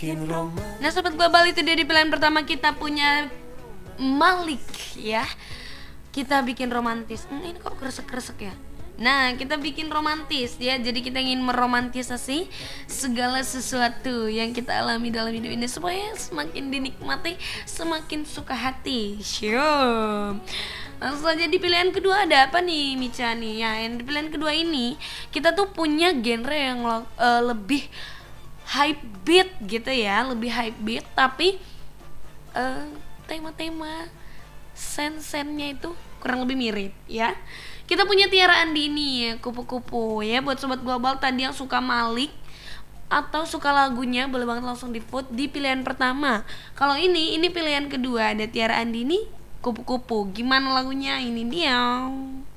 Nah sobat global, itu dia di pilihan pertama kita punya Malik ya. Kita bikin romantis. Ini kok kresek-kresek ya. Nah kita bikin romantis ya. Jadi kita ingin meromantisasi segala sesuatu yang kita alami dalam hidup ini supaya semakin dinikmati, semakin suka hati. Sure. Langsung saja di pilihan kedua ada apa nih Micha nih ya. Yang di pilihan kedua ini kita tuh punya genre yang lebih hype beat gitu ya. Lebih hype beat tapi tema-tema sen-sennya itu kurang lebih mirip ya. Kita punya Tiara Andini ya, kupu-kupu ya. Buat sobat global tadi yang suka Malik atau suka lagunya, boleh banget langsung di vote di pilihan pertama. Kalau ini pilihan kedua, ada Tiara Andini, kupu-kupu. Gimana lagunya? Ini dia.